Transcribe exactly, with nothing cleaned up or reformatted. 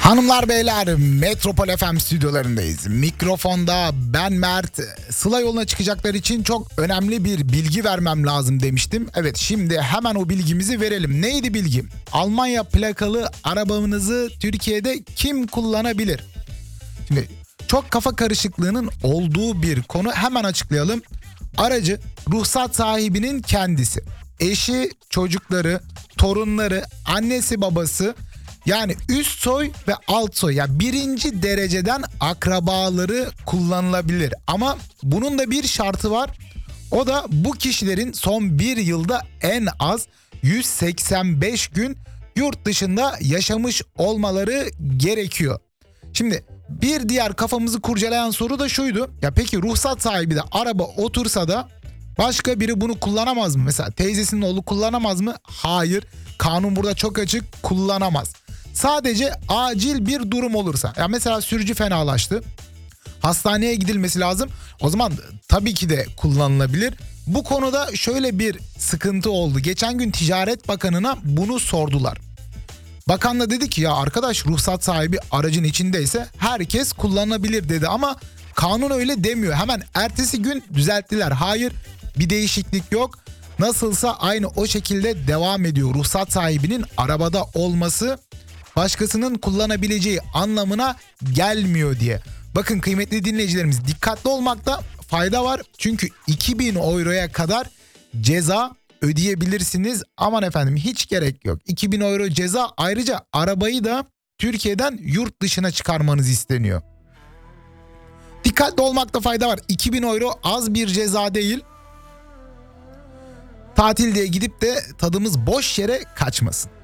Hanımlar beyler, Metropol F M stüdyolarındayız. Mikrofonda ben Mert. Sıla yoluna çıkacaklar için çok önemli bir bilgi vermem lazım demiştim. Evet, şimdi hemen o bilgimizi verelim. Neydi bilgi? Almanya plakalı arabanızı Türkiye'de kim kullanabilir? Şimdi çok kafa karışıklığının olduğu bir konu, hemen açıklayalım. Aracı ruhsat sahibinin kendisi, eşi, çocukları, torunları, annesi, babası, yani üst soy ve alt soy, yani birinci dereceden akrabaları kullanılabilir. Ama bunun da bir şartı var. O da bu kişilerin son bir yılda en az yüz seksen beş gün yurt dışında yaşamış olmaları gerekiyor. Şimdi bir diğer kafamızı kurcalayan soru da şuydu. Ya peki ruhsat sahibi de araba otursa da başka biri bunu kullanamaz mı? Mesela teyzesinin oğlu kullanamaz mı? Hayır. Kanun burada çok açık, kullanamaz. Sadece acil bir durum olursa. Ya mesela sürücü fenalaştı, hastaneye gidilmesi lazım. O zaman tabii ki de kullanılabilir. Bu konuda şöyle bir sıkıntı oldu. Geçen gün Ticaret Bakanı'na bunu sordular. Bakan da dedi ki ya arkadaş, ruhsat sahibi aracın içindeyse herkes kullanabilir dedi, ama kanun öyle demiyor. Hemen ertesi gün düzelttiler. Hayır, bir değişiklik yok. Nasılsa aynı o şekilde devam ediyor. Ruhsat sahibinin arabada olması başkasının kullanabileceği anlamına gelmiyor diye. Bakın kıymetli dinleyicilerimiz, dikkatli olmakta fayda var. Çünkü iki bin euroya kadar ceza ödeyebilirsiniz. Aman efendim, hiç gerek yok. iki bin euro ceza, ayrıca arabayı da Türkiye'den yurt dışına çıkarmanız isteniyor. Dikkatli olmakta fayda var. iki bin euro az bir ceza değil. Tatil diye gidip de tadımız boş yere kaçmasın.